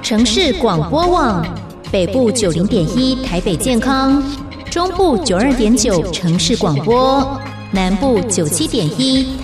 城市广播网，北部90.1台北健康，中部92.9城市广播，南部97.1